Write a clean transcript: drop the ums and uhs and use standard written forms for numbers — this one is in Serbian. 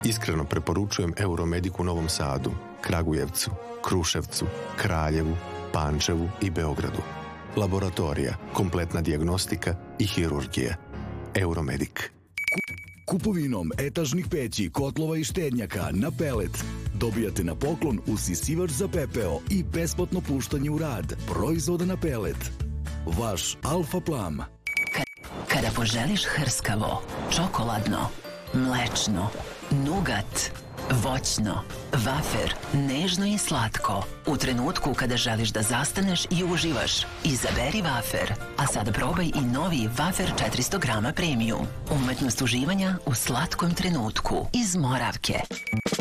Iskreno preporučujem Euromedic u Novom Sadu, Kragujevcu, Kruševcu, Kraljevu, Pančevu i Beogradu. Laboratorija, kompletna dijagnostika i hirurgija. Euromedic. Kupovinom etažnih peći, kotlova i štednjaka na pelet dobijate na poklon usisivač za pepeo i besplatno puštanje u rad proizvoda na pelet. Vaš Alfa Plam. Kada poželiš hrskavo, čokoladno, mlečno, nugat, voćno, vafer, nežno i slatko, u trenutku kada želiš da zastaneš i uživaš, izaberi vafer. A sad probaj i novi vafer 400 grama premium. Umetnost uživanja u slatkom trenutku iz Moravke.